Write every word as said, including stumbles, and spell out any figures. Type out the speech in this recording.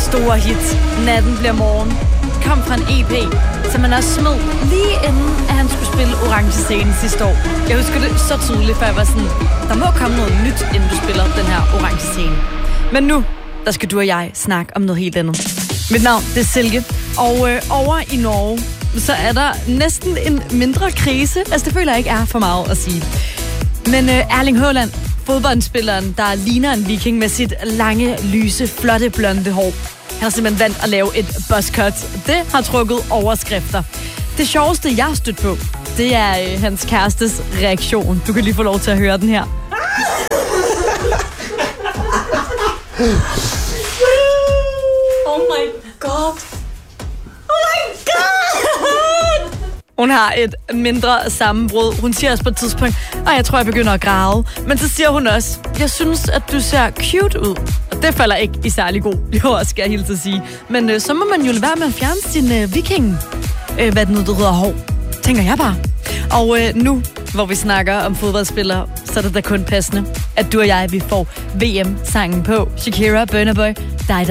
store hit, Natten bliver morgen, kom fra en E P, som man også smed lige inden, at han skulle spille Orange Scene sidste år. Jeg husker det så tydeligt, for jeg var sådan, der må komme noget nyt, inden du spiller den her Orange Scene. Men nu, der skal du og jeg snakke om noget helt andet. Mit navn, det er Silke, og øh, over i Norge, så er der næsten en mindre krise. Altså, det føler jeg ikke er for meget at sige. Men øh, Erling Haaland, fodboldspilleren, der ligner en viking med sit lange, lyse, flotte, blonde hår. Han har simpelthen valgt at lave et buzzcut. Det har trukket overskrifter. Det sjoveste, jeg har stødt på, det er øh, hans kærestes reaktion. Du kan lige få lov til at høre den her. Oh my god. Oh my god! Hun har et mindre sammenbrud. Hun siger også på et tidspunkt, og jeg tror, jeg begynder at græde. Men så siger hun også, jeg synes, at du ser cute ud. Og det falder ikke i særlig god jord, skal jeg hilse at sige. Men øh, så må man jo lade være med at fjerne sin øh, viking. Øh, hvad det nu, der hedder hår. Tænker jeg bare. Og øh, nu, hvor vi snakker om fodboldspillere, så er det da kun passende, at du og jeg, vi får V M-sangen på. Shakira, Burna Boy, dig